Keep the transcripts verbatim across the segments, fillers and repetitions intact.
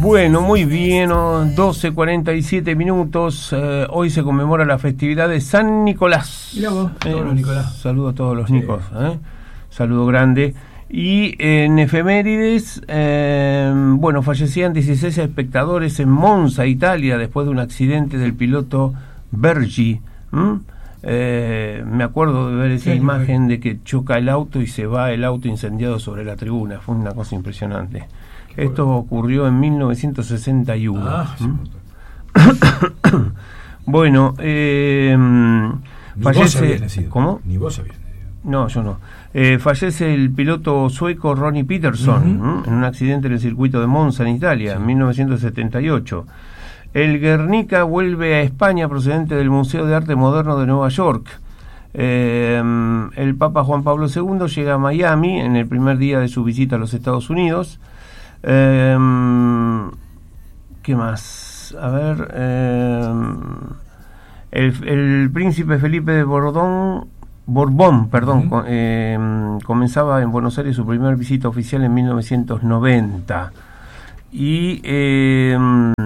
Bueno, muy bien, doce cuarenta y siete minutos. Eh, hoy se conmemora la festividad de San Nicolás. Mirá vos, eh, todos los Nicolás. Saludo a todos los Sí. Nicos. Eh. Saludo grande. Y en efemérides, eh, bueno, fallecían dieciséis espectadores en Monza, Italia, después de un accidente del piloto Bergi. ¿Mm? Eh, me acuerdo de ver esa Sí, imagen fue. de que choca el auto y se va el auto incendiado sobre la tribuna. Fue una cosa impresionante. Esto ocurrió en mil novecientos sesenta y uno. Ah, sí, ¿Mm? Bueno, eh, Ni vos fallece. habías nacido. ¿Cómo? Ni vos habías nacido. No, yo no. Eh, fallece el piloto sueco Ronnie Peterson, Uh-huh. ¿m? en un accidente en el circuito de Monza, en Italia, Sí. en mil novecientos setenta y ocho. El Guernica vuelve a España procedente del Museo de Arte Moderno de Nueva York. Eh, el Papa Juan Pablo segundo llega a Miami en el primer día de su visita a los Estados Unidos. Eh, ¿Qué más? A ver... Eh, el, el príncipe Felipe de Borbón... Borbón, perdón, Uh-huh. co- eh, comenzaba en Buenos Aires su primera visita oficial en mil novecientos noventa. Y eh,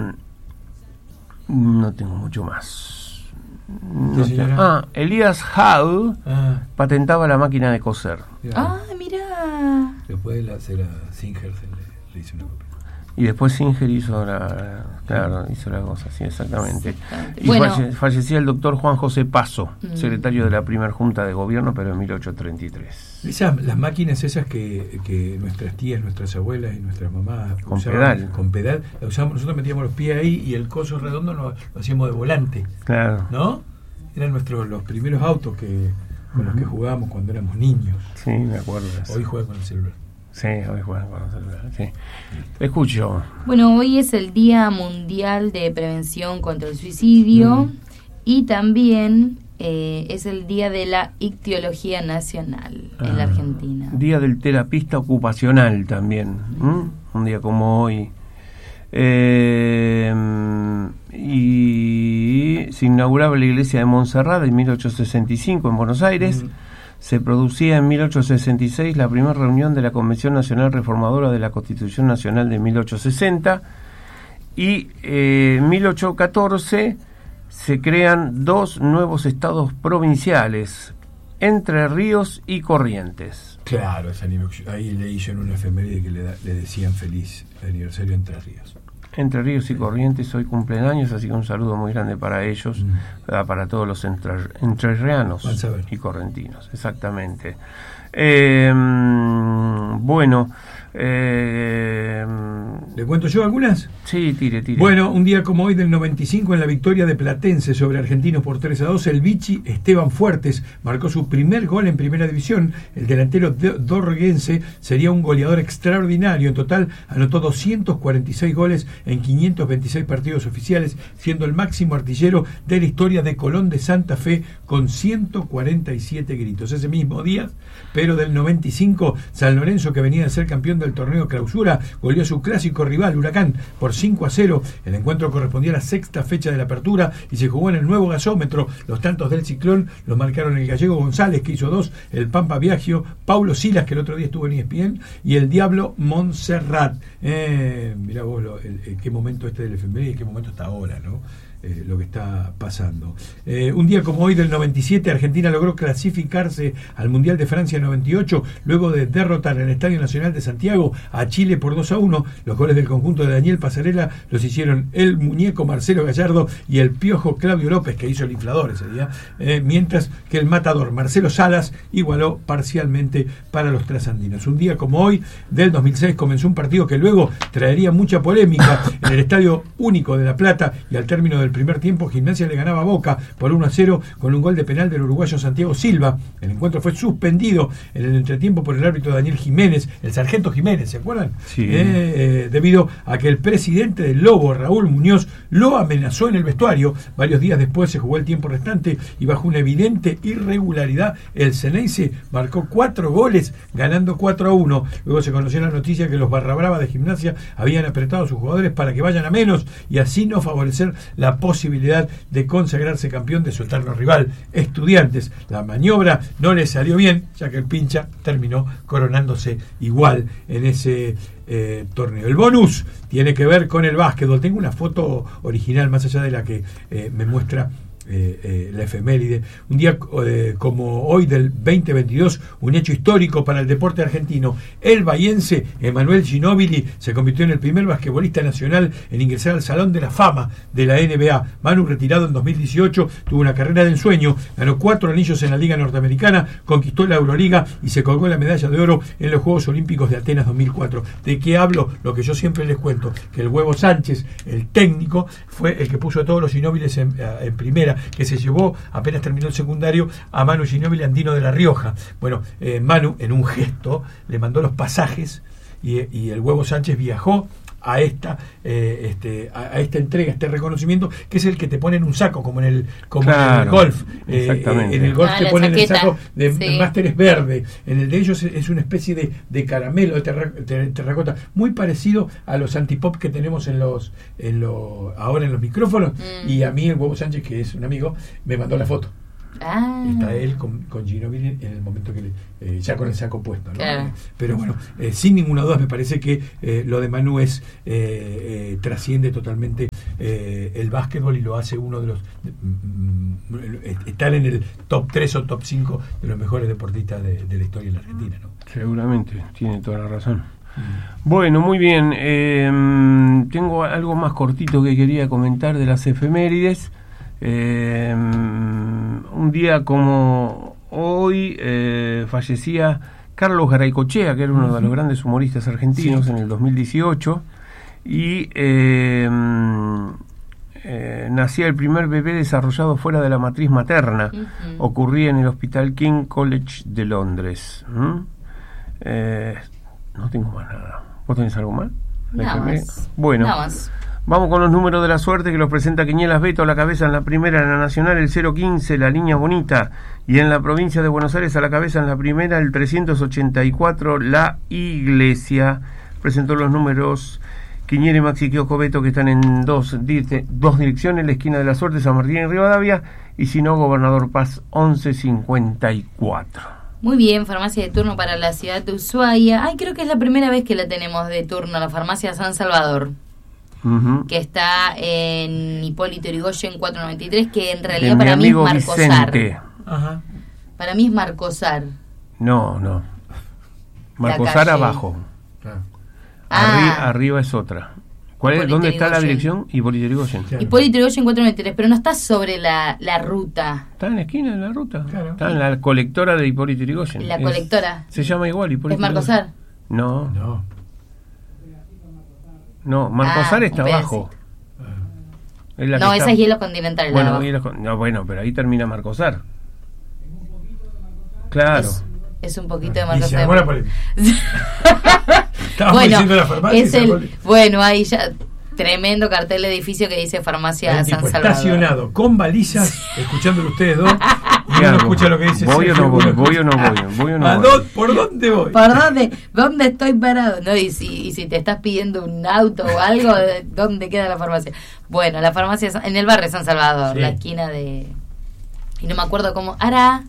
no tengo mucho más. No Sí, te- señora. ah, Elías Hall Ah, patentaba la máquina de coser. mirá. Ah, mirá. Después la, se la Singer se le, le hizo una copia. Y después Singer hizo la, claro, hizo la cosa, sí, exactamente. Exactamente. Y Bueno. falle- fallecía el doctor Juan José Paso, Mm. secretario de la primera Junta de Gobierno, pero en mil ochocientos treinta y tres. Esas, las máquinas esas que, que nuestras tías, nuestras abuelas y nuestras mamás Con usaban, pedal. con pedal, la usábamos, nosotros metíamos los pies ahí y el coso redondo lo, lo hacíamos de volante, Claro. ¿no? Eran nuestros los primeros autos que con los que jugábamos cuando éramos niños. Sí, me acuerdo de eso. Hoy juegan con el celular. Sí, hoy juegan con el celular, sí. Escucho. Bueno, hoy es el Día Mundial de Prevención contra el Suicidio Mm. y también eh, es el Día de la Ictiología Nacional en la Ah, Argentina. Día del terapista ocupacional también. ¿M? Un día como hoy. Eh, y se inauguraba la iglesia de Montserrat en mil ochocientos sesenta y cinco en Buenos Aires. Mm. Se producía en mil ochocientos sesenta y seis la primera reunión de la Convención Nacional Reformadora de la Constitución Nacional de mil ochocientos sesenta. Y eh, en mil ochocientos catorce se crean dos nuevos estados provinciales, Entre Ríos y Corrientes. Claro, ese aniversario- ahí leí yo en una efeméride que le, da- le decían feliz aniversario Entre Ríos. Entre Ríos y Corrientes hoy cumplen años, así que un saludo muy grande para ellos, Mm. ah, para todos los entre, entrerrianos Van a saber. y correntinos, exactamente. Eh, bueno, eh, ¿Le cuento yo algunas? sí, tire, tire. Bueno, un día como hoy del noventa y cinco, en la victoria de Platense sobre Argentinos por tres a dos, el Vichy Esteban Fuertes marcó su primer gol en Primera División. El delantero de- dorriguense sería un goleador extraordinario. En total anotó doscientos cuarenta y seis goles en quinientos veintiséis partidos oficiales, siendo el máximo artillero de la historia de Colón de Santa Fe con ciento cuarenta y siete gritos. Ese mismo día, pero del noventa y cinco, San Lorenzo, que venía de ser campeón del torneo Clausura, goleó a su clásico rival Huracán por cinco a cero. El encuentro correspondía a la sexta fecha de la apertura y se jugó en el nuevo gasómetro. Los tantos del Ciclón los marcaron el gallego González, que hizo dos, el Pampa Biagio, Paulo Silas, que el otro día estuvo en E S P N, y el Diablo Montserrat. Eh, mirá vos lo, el, el- qué momento este del efeméride y qué momento está ahora, ¿no? Eh, lo que está pasando. Eh, un día como hoy del noventa y siete, Argentina logró clasificarse al Mundial de Francia noventa y ocho, luego de derrotar en el Estadio Nacional de Santiago a Chile por dos a uno. Los goles del conjunto de Daniel Pasarela los hicieron el muñeco Marcelo Gallardo y el piojo Claudio López, que hizo el inflador ese día, eh, mientras que el matador Marcelo Salas igualó parcialmente para los trasandinos. Un día como hoy del dos mil seis comenzó un partido que luego traería mucha polémica en el Estadio Único de La Plata, y al término del primer tiempo Gimnasia le ganaba a Boca por uno a cero con un gol de penal del uruguayo Santiago Silva. El encuentro fue suspendido en el entretiempo por el árbitro Daniel Jiménez, el sargento Jiménez, ¿se acuerdan? Sí. Eh, eh, debido a que el presidente del Lobo, Raúl Muñoz, lo amenazó en el vestuario. Varios días después se jugó el tiempo restante y bajo una evidente irregularidad el Ceneice marcó cuatro goles ganando cuatro a uno. Luego se conoció la noticia que los barra brava de Gimnasia habían apretado a sus jugadores para que vayan a menos y así no favorecer la posibilidad de consagrarse campeón de su eterno rival, Estudiantes. La maniobra no le salió bien, ya que el pincha terminó coronándose igual en ese eh, torneo. El bonus tiene que ver con el básquetbol. Tengo una foto original, más allá de la que eh, me muestra Eh, eh, la efeméride, un día eh, como hoy del veinte veintidós, un hecho histórico para el deporte argentino. El bahiense Emanuel Ginóbili se convirtió en el primer basquetbolista nacional en ingresar al Salón de la Fama de la N B A. Manu, retirado en dos mil dieciocho, tuvo una carrera de ensueño, ganó cuatro anillos en la Liga Norteamericana, conquistó la Euroliga y se colgó la medalla de oro en los Juegos Olímpicos de Atenas dos mil cuatro. ¿De qué hablo? Lo que yo siempre les cuento, que el Huevo Sánchez, el técnico, fue el que puso a todos los Ginóbiles en, en primera, que se llevó, apenas terminó el secundario, a Manu Ginóbili andino de La Rioja. Bueno, eh, Manu, en un gesto, le mandó los pasajes y, y el Huevo Sánchez viajó a esta eh, este a, a esta entrega, este reconocimiento, que es el que te pone en un saco, como en el como claro, en el golf. Eh, en el golf ah, te ponen el saco de sí. El máster es verde, en el de ellos es una especie de, de caramelo de terra, ter, terracota, muy parecido a los antipop que tenemos en los en los ahora en los micrófonos. Mm. Y a mí el Huevo Sánchez, que es un amigo, me mandó la foto. Ah. Está él con, con Ginóbili en el momento que le, eh, ya con el saco puesto, ¿no? Claro. Pero bueno, eh, sin ninguna duda me parece que eh, lo de Manu es eh, eh, trasciende totalmente eh, el básquetbol y lo hace uno de los mm, eh, estar en el top tres o top cinco de los mejores deportistas de, de la historia de la Argentina, ¿no? Seguramente, tiene toda la razón. Bueno, muy bien. Eh, tengo algo más cortito que quería comentar de las efemérides. Eh, un día como hoy eh, fallecía Carlos Garaycochea, que era uno de los grandes humoristas argentinos, sí. En el dos mil dieciocho, y eh, eh, nacía el primer bebé desarrollado fuera de la matriz materna. Uh-huh. Ocurría en el Hospital King College de Londres. ¿Mm? Eh, no tengo más nada. ¿Vos tenés algo más? Nada más. Bueno. Nada más. Vamos con los números de la suerte que los presenta Quiñelas Beto. A la cabeza en la primera, en la nacional el cero quince, la línea bonita, y en la provincia de Buenos Aires a la cabeza en la primera el trescientos ochenta y cuatro, la Iglesia. Presentó los números Quiñera y Maxi Kiosco Beto, que están en dos, dice, dos direcciones, la esquina de la suerte, San Martín y Rivadavia, y si no, Gobernador Paz once cincuenta y cuatro. Muy bien, farmacia de turno para la ciudad de Ushuaia. Ay, creo que es la primera vez que la tenemos de turno, la farmacia San Salvador. Uh-huh. Que está en Hipólito Yrigoyen cuatrocientos noventa y tres, que en realidad para mí es Marcosar. Ajá. Para mí es Marcosar. No, no. Marcosar abajo. Ah. Arri- arriba es otra. ¿Cuál es? ¿Dónde está la dirección? Hipólito Yrigoyen. Claro. Hipólito Yrigoyen cuatrocientos noventa y tres, pero no está sobre la, la ruta. Está en la esquina de la ruta. Claro. Está en la colectora de Hipólito Yrigoyen. La es, colectora. Se llama igual Hipólito. ¿Es Marcosar? No. No. No, Marcosar ah, está abajo. Es la no, esa está... es Hielo Continental. Bueno, hielo con... no, bueno, pero ahí termina Marcosar. Claro. Es, es un poquito de Marcosar. Bueno, la farmacia es el, bueno, ahí ya tremendo cartel de edificio que dice Farmacia San Salvador. Estacionado con balizas, escuchándolo ustedes dos. Y uno escucha lo que dice. ¿Voy o no voy? ¿Voy o no voy? ¿Voy o no voy? Dónde, ¿Por dónde voy? ¿Por dónde? ¿Dónde estoy parado? No, y si, y si te estás pidiendo un auto o algo, ¿dónde queda la farmacia? Bueno, la farmacia en el barrio San Salvador, sí. La esquina de... Y no me acuerdo cómo... Ara...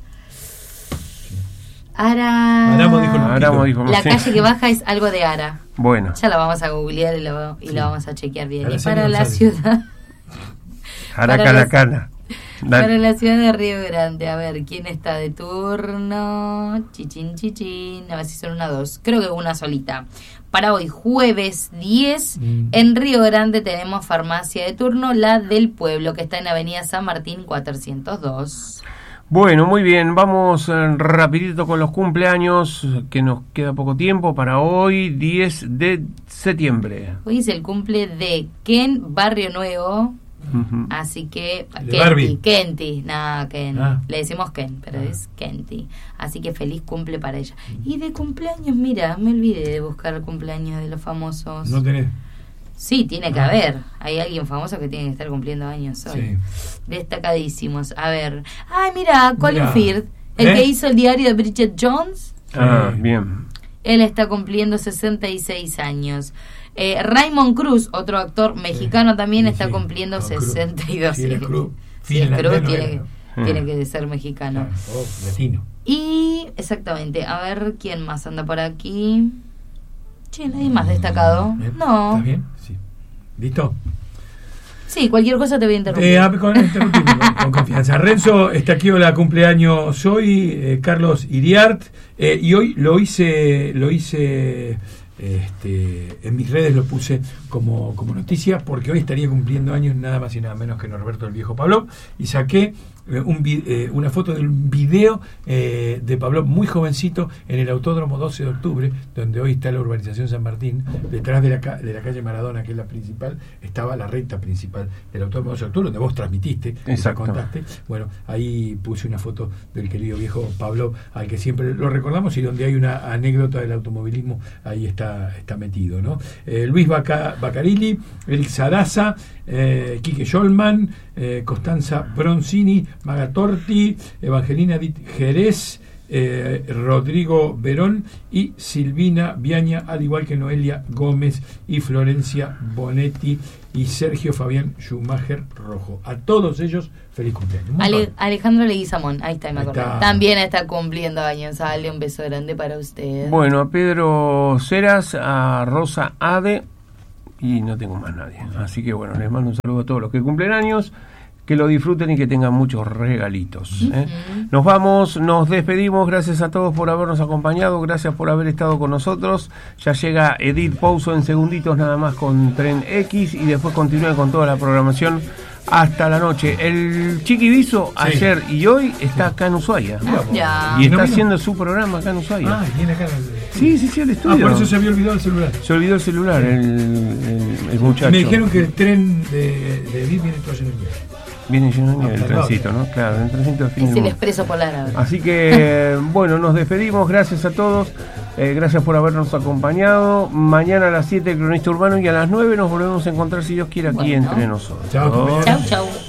Ara... Aramo dijo Aramo dijo la sí. Calle que baja es algo de Ara. Bueno. Ya la vamos a googlear y lo, y sí. lo vamos a chequear bien. Ahora y para la ciudad... Aracalacana. Para la ciudad de Río Grande, a ver, ¿quién está de turno? Chichín, chichín, a ver si son una dos, creo que una solita. Para hoy, jueves diez, mm. en Río Grande tenemos farmacia de turno, la del pueblo, que está en Avenida San Martín cuatrocientos dos. Bueno, muy bien, vamos eh, rapidito con los cumpleaños, que nos queda poco tiempo para hoy, diez de septiembre. Hoy es el cumple de Ken Barrio Nuevo. Uh-huh. Así que Kenty, Kenty, no, Ken, ah. le decimos Ken, pero ah. es Kenty. Así que feliz cumple para ella. Y de cumpleaños, mira, me olvidé de buscar el cumpleaños de los famosos. ¿No tenés? Sí, tiene que ah. haber. Hay alguien famoso que tiene que estar cumpliendo años hoy. Sí. Destacadísimos. A ver. Ay, mira, Colin mira. Firth, el ¿Eh? que hizo el diario de Bridget Jones. Ah, bien. Él está cumpliendo sesenta y seis años. Eh, Raymond Cruz, otro actor mexicano, también sí, está sí, cumpliendo Cruz. sesenta y dos. Sí, era Sí, Cruz. sí, es Finlandés Cruz, no tiene, era, que, ¿no? tiene que ser mexicano. Oh, latino. Y, exactamente, a ver quién más anda por aquí. Che, nadie más destacado. ¿Eh? No. ¿Estás bien? Sí. ¿Listo? Sí, cualquier cosa te voy a interrumpir. Eh, a- con, interrumpime, con, con confianza. Renzo está aquí, hola, cumpleaños hoy, eh, Carlos Iriart, eh, y hoy lo hice, lo hice este, en mis redes, lo puse como, como noticia, porque hoy estaría cumpliendo años nada más y nada menos que Norberto el Viejo Pavlov, y saqué eh, un, vi- eh, una foto de un video eh, de Pavlov muy jovencito en el Autódromo doce de octubre, donde hoy está la urbanización San Martín, detrás de la, ca- de la calle Maradona, que es la principal, estaba la recta principal del Autódromo doce de octubre, donde vos transmitiste, que Exacto. contaste. Bueno, ahí puse una foto del querido viejo Pavlov, al que siempre lo recordamos, y donde hay una anécdota del automovilismo, ahí está, está metido, ¿no? Eh, Luis Baca- Baccarilli, Eric Sarasa, eh, Quique Scholman, eh, Costanza Bronzini, Maga Torti, Evangelina Dit Jerez, eh, Rodrigo Verón y Silvina Viaña, al igual que Noelia Gómez y Florencia Bonetti y Sergio Fabián Schumacher Rojo. A todos ellos, feliz cumpleaños. Un Ale- montón. Alejandro Leguizamón, ahí está, me Ahí acordé. está. También está cumpliendo años. Ale, un beso grande para usted. Bueno, a Pedro Ceras, a Rosa Ade y no tengo más nadie. Así que bueno, les mando un saludo a todos los que cumplen años, que lo disfruten y que tengan muchos regalitos. ¿eh? Ujú. Nos vamos, nos despedimos, gracias a todos por habernos acompañado, gracias por haber estado con nosotros. Ya llega Edith Pouso en segunditos nada más con Tren X y después continúa con toda la programación hasta la noche. El Chiqui Viso Sí. ayer y hoy está acá en Ushuaia. Mira vos. Ya. Y está ¿No vino? haciendo su programa acá en Ushuaia. Ah, viene acá. Sí, sí, sí, el Ah, estudio. por eso se había olvidado el celular. Se olvidó el celular, el, el, el muchacho. Me dijeron que el tren de, de Edith viene todo lleno de nieve. Viene lleno de el Ah, trencito, ¿no? Claro, el trencito del fin Es del el mundo. expreso polar ahora. Así que, bueno, nos despedimos. Gracias a todos. Eh, gracias por habernos acompañado. Mañana a las siete, el Cronista Urbano, y a las nueve nos volvemos a encontrar, si Dios quiere, aquí Bueno. entre nosotros. Chao, compañeros. Chau, chau.